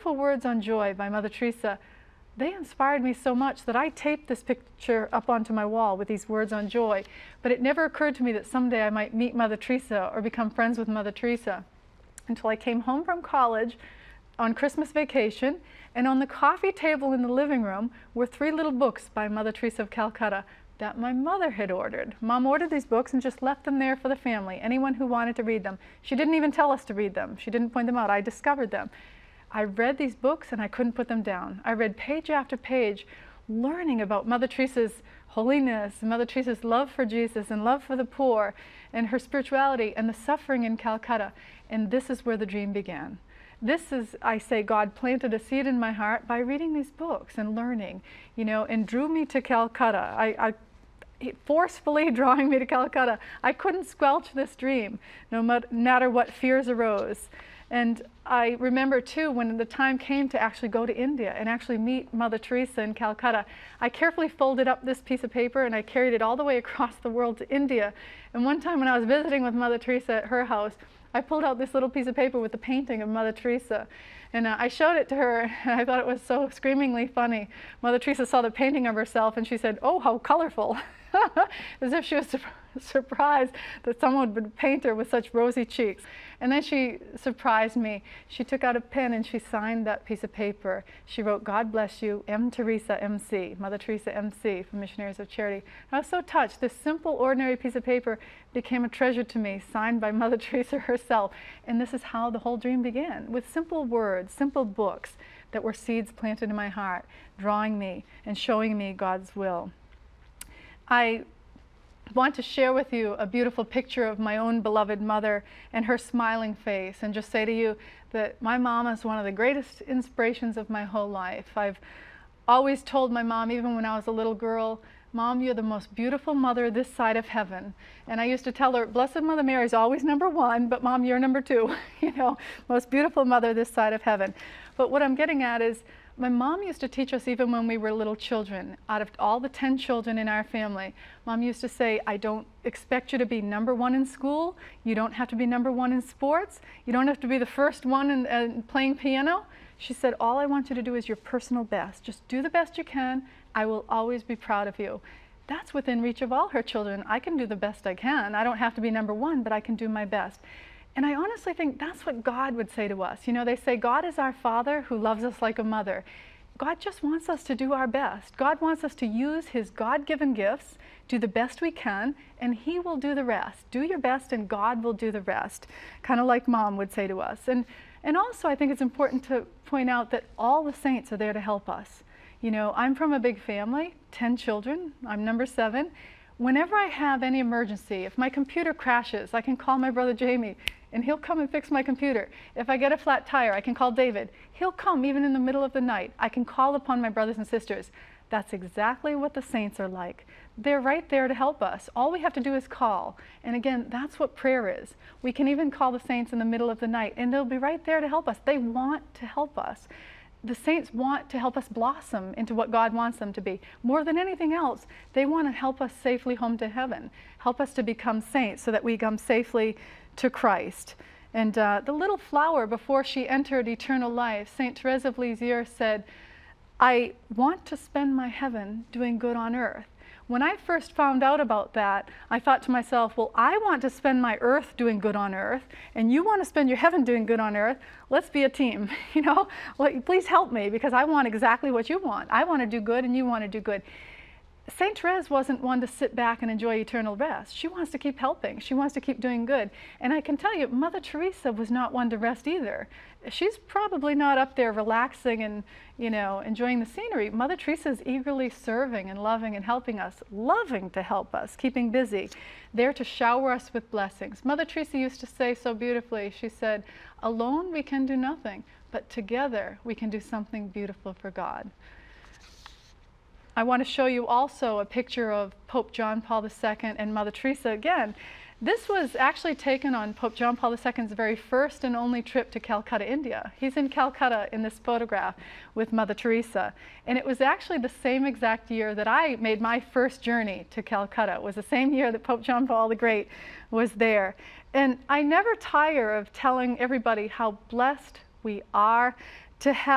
beautiful words on joy by Mother Teresa, they inspired me so much that I taped this picture up onto my wall with these words on joy. But it never occurred to me that someday I might meet Mother Teresa or become friends with Mother Teresa until I came home from college on Christmas vacation, and on the coffee table in the living room were 3 little books by Mother Teresa of Calcutta that my mother had ordered. Mom ordered these books and just left them there for the family, anyone who wanted to read them. She didn't even tell us to read them. She didn't point them out. I discovered them. I read these books and I couldn't put them down. I read page after page, learning about Mother Teresa's holiness, Mother Teresa's love for Jesus and love for the poor, and her spirituality and the suffering in Calcutta. And this is where the dream began. This is, I say, God planted a seed in my heart by reading these books and learning, you know, and drew me to Calcutta. Forcefully drawing me to Calcutta. I couldn't squelch this dream, no matter what fears arose. And I remember too, when the time came to actually go to India and actually meet Mother Teresa in Calcutta, I carefully folded up this piece of paper and I carried it all the way across the world to India. And one time when I was visiting with Mother Teresa at her house, I pulled out this little piece of paper with the painting of Mother Teresa. And I showed it to her, and I thought it was so screamingly funny. Mother Teresa saw the painting of herself, and she said, "Oh, how colorful," as if she was surprised that someone would paint her with such rosy cheeks. And then she surprised me. She took out a pen and she signed that piece of paper. She wrote, "God bless you, M. Teresa, MC, Mother Teresa, MC, from Missionaries of Charity." I was so touched. This simple, ordinary piece of paper became a treasure to me, signed by Mother Teresa herself. And this is how the whole dream began, with simple words, simple books that were seeds planted in my heart, drawing me and showing me God's will. I want to share with you a beautiful picture of my own beloved mother and her smiling face, and just say to you that my mom is one of the greatest inspirations of my whole life. I've always told my mom, even when I was a little girl, "Mom, you're the most beautiful mother this side of heaven." And I used to tell her, "Blessed Mother Mary is always #1, but Mom, you're #2, you know, most beautiful mother this side of heaven." But what I'm getting at is, my mom used to teach us even when we were little children. Out of all the 10 children in our family, Mom used to say, "I don't expect you to be #1 in school. You don't have to be #1 in sports. You don't have to be the first one in playing piano." She said, "All I want you to do is your personal best. Just do the best you can. I will always be proud of you." That's within reach of all her children. I can do the best I can. I don't have to be #1, but I can do my best. And I honestly think that's what God would say to us. You know, they say God is our Father who loves us like a mother. God just wants us to do our best. God wants us to use His God-given gifts, do the best we can, and He will do the rest. Do your best and God will do the rest. Kind of like Mom would say to us. And also I think it's important to point out that all the saints are there to help us. You know, I'm from a big family, 10 children. I'm #7. Whenever I have any emergency, if my computer crashes, I can call my brother Jamie and he'll come and fix my computer. If I get a flat tire, I can call David. He'll come even in the middle of the night. I can call upon my brothers and sisters. That's exactly what the saints are like. They're right there to help us. All we have to do is call. And again, that's what prayer is. We can even call the saints in the middle of the night and they'll be right there to help us. They want to help us. The saints want to help us blossom into what God wants them to be. More than anything else, they want to help us safely home to heaven, help us to become saints so that we come safely to Christ. And the little flower, before she entered eternal life, St. Therese of Lisieux said, "I want to spend my heaven doing good on earth." When I first found out about that, I thought to myself, well, I want to spend my earth doing good on earth, and you want to spend your heaven doing good on earth. Let's be a team, you know? Well, please help me, because I want exactly what you want. I want to do good, and you want to do good. St. Therese wasn't one to sit back and enjoy eternal rest. She wants to keep helping. She wants to keep doing good. And I can tell you, Mother Teresa was not one to rest either. She's probably not up there relaxing and, you know, enjoying the scenery. Mother Teresa is eagerly serving and loving and helping us, loving to help us, keeping busy, there to shower us with blessings. Mother Teresa used to say so beautifully, she said, "Alone we can do nothing, but together we can do something beautiful for God." I want to show you also a picture of Pope John Paul II and Mother Teresa again. This was actually taken on Pope John Paul II's very first and only trip to Calcutta, India. He's in Calcutta in this photograph with Mother Teresa. And it was actually the same exact year that I made my first journey to Calcutta. It was the same year that Pope John Paul the Great was there. And I never tire of telling everybody how blessed we are to have